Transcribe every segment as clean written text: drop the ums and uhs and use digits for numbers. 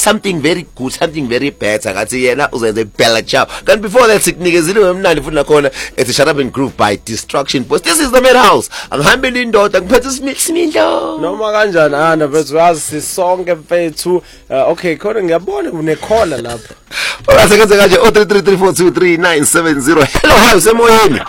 something very good, something very better. Ngathi yena uzenze Bella Ciao. Kanti before that sikunikezile wemnandi futhi nakhona ethi Shut Up and Groove by Distraction Boys. This is the Madhouse. Angihambeli indoda ngiphethe Smidlo. Noma kanjani ana mfethu yazi sisonke mfethu. Okay khona ngiyabona kunekhola lapha. Oyasekenze kanje 0334233970. Hello hi usemoyeni.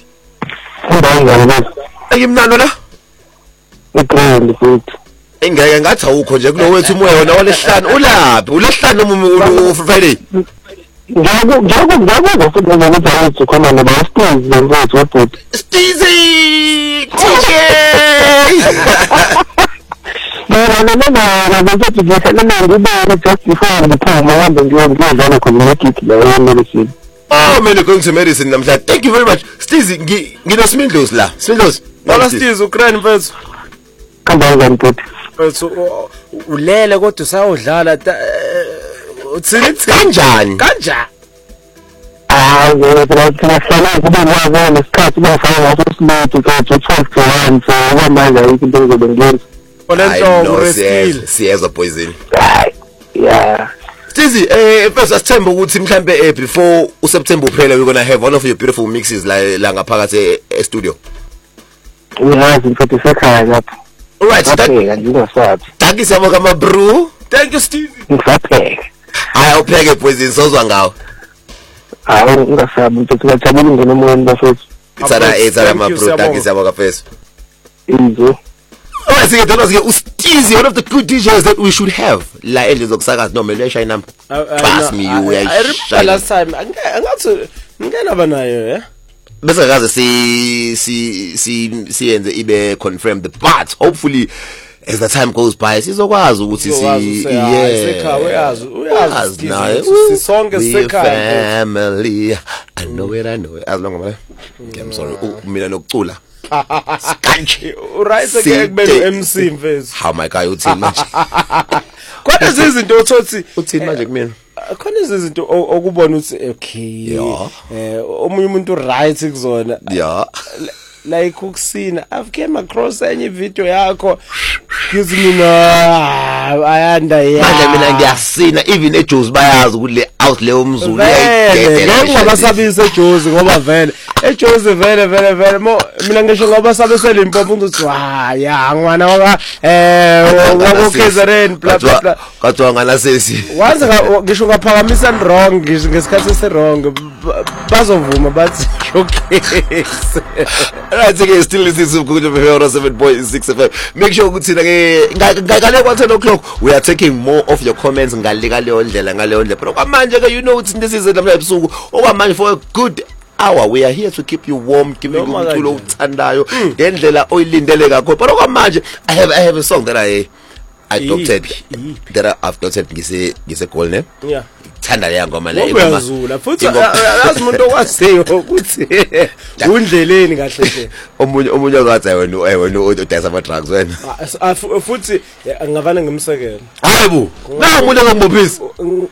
Ayimnano la? Uqhele futhi. Engeke ngathi awukho nje kulo wethu umoya wona walehlanu ulaphi? Ulehlanu noma Friday? Ngiyakuzwa futhi ukuthi khona naba Stizi mfethu webhuti. Stizi! TJ! No, mfethu ngiyahlala ngibona just before ngiphuma ngihambe ngiyodlala community la eMedicine. Oh, man, you're going to Medicine namhlanje. Thank you very much. Stizi, nginoSmidlozi la. Smidlozi. Wala Stizi uCran mfethu. Kanjani mfethu? Mfethu ulele kodwa usayodlala uthini Kanjani? Kanjani? Ngiyafuna kuba ngwazi nesikhathi bafaka ngaso smart ukuthi 12 so kwamanje ayikho into ezobengenza. Olento uresile. Siyezwa poison. Yeah. Stizi, first asithemba ukuthi mhlambe before uSeptember uphela we're going to have one of your beautiful mixes la ngaphakathi e-studio. Uyazi mfethu sekhaya lapha. Alright, ngiyosaphi. Thank you siyabonga kama bro. Thank you Steve. Ngisapheka. Hayi upheke poison sozwa ngawo. Hayi ungasabi mfethu ngajabula ngene emoyeni bafethu. It's my bro. Thank you siyabonga first. Inzo. Alright, sike dona sike uStizi, one of the good DJs that we should have. La endle zokusakaza no mele shine number. Trust me you I last time angathi ngena banayo bese kaze siyenze ibe confirmed but hopefully as the time goes by sizokwazi ukuthi uyazi naye sisonke sekhaya family. I know it as long as I'm sorry mina nokucula kanje right again kubele MC mfethu. How my guy uthini manje kodwa izinto othothi uthini manje kumina khona izinto okubona ukuthi okay omunye umuntu right kuzona like ukusina I've came across enye video yakho gives me ayanda manje mina ngiyasina even eJozi bayazi kule out leyo umzulu ngiyabasabisa eJozi ngoba vele eJozi vele mina ngisho ngoba sabesele impompo ukuthi ya ngwana waka wokezeren bla bla bla kathiwa ngala sesi wazi ngisho ngaphakamisa wrong ngesikhathi ese wrong bazovuma bathi okay. Right, again, still listening to Good 7.6 FM. Make sure ukuthi ngakale kwa 10 o'clock we are taking more of your comments ngale leyo ndlela but okwamanje ke you know ukuthi this is namhlanje ebusuku okwamanje for a good hour we are here to keep you warm, give you umculo uthandayo ngendlela oyilindele kakho but okwamanje I have a song that I've adopted ngise goal name thanda leya ngoma le uyazula futhi yazi umuntu okwaziyo ukuthi undleleni kahle omunye akathi wena udayisa ama drugs wena futhi ngavana ngimsekela hayibo na umuntu ongambophisi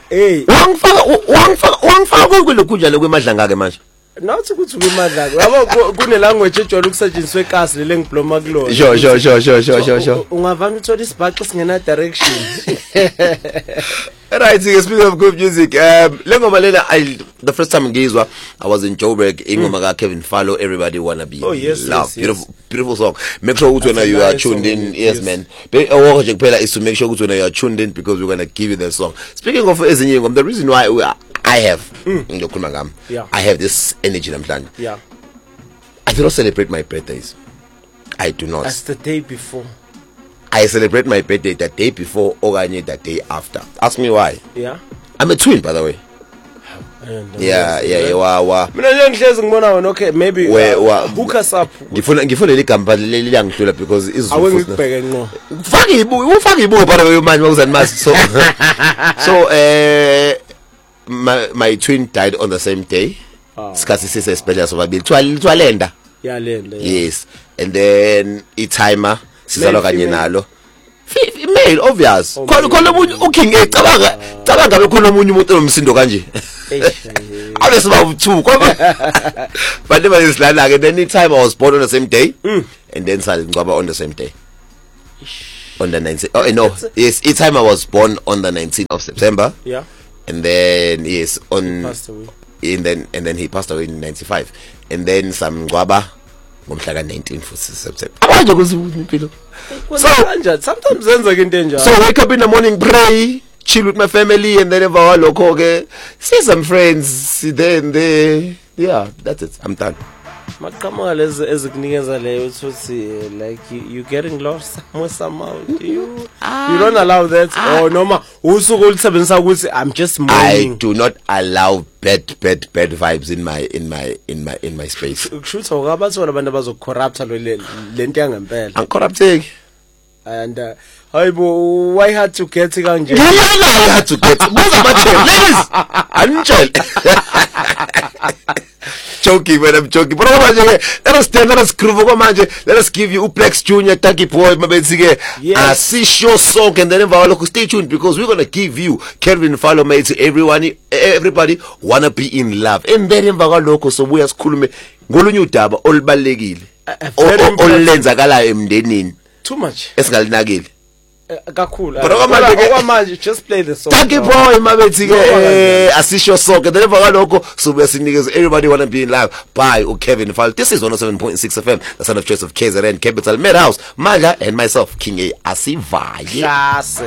wangifaka kulokunjalo kwemadlanga ke manje Nathi ukuthi kumadla yabo kune language ejwayele ukusetshenziswa ekasi lele ngibloma kulona sure ungavana uthola isibhaxi singena direction. Right, speaking of good music, lengoma lena the first time ngizwa I was in Joburg ingoma ka Kevin Fallow, Everybody Wanna Be Loved. Beautiful song. Make sure ukuthi when you are tuned in, yes man. Our nje kuphela is to make sure ukuthi when you are tuned in because we're going to give you that song. Speaking of ezinye ngoma, the reason why I have I have this energy namhlanje. Yeah. I do not celebrate my birthdays. I do not. That's the day before. I celebrate my birthday the day before or the day after. Ask me why. Yeah. I'm a twin, by the way. Yeah. Mina nje ngihlezi ngibona wena okay maybe hook us up. Ngifuna leligamba leliyangihlula because izulu awengibheke ngqo. Ufaka ibuko by the way manje makuzani masi so my twin died on the same day. Sikhathi sise special sobabili. Twalenda. Yeah, lenda. Yes. And then timer sizalwa kanye nalo. Male obvious. Khona umuntu uking cabanga bekhona umunye umuntu omsindo kanje. Ave siba u2 kodwa but never is like then time I was born on the same day and then ngcwaba on the same day. on the 19th. Oh no, yes, each time I was born on the 19th of September. Yeah. And then yes, on Passed away. and then he passed away in 95. And then some Ngwaba ngomhla ka 19 September. Manje kuzimpilo. So sometimes zenza into enjalo. So wake up in the morning, pray, chill with my family, and then emva kwalokho ke see some friends, then they yeah, that's it. I'm done. Maqhamuka lezi ezikunikeza leyo uthi like you getting lost somewhere somehow. You don't allow that or noma usuku ulisebenzisa ukuthi I'm just mourning. I do not allow bad vibes in my space. Ukushuthi awukabathola abantu abazocorrupt lento yangempela. Angicorrupteki. And hayibo why had to get kanje? I had to get. Buza bathe. Ladies. Anjel. Joking, man, I'm joking. But let us groove manje. Let us give you Uplex Junior, Taki Boy, mabenzike. Yes. See show song and then stay tuned because we're gonna give you Kelvin Follow mate to everybody wanna be in love. And then emva so we asikhulume ngolunye udaba olubalekile. Olenzakalayo emndenini. Too much. Esingalinakile. Kakhulu. Okwamanje just play the song. Taki Boy mabenzike asisho song and then emva kwalokho so besinikeza everybody wanna be in love by Kevin Follow. This is 107.6 FM, the sound of choice of KZN Capital Madhouse, Mala and myself King A Asivaye. Yes.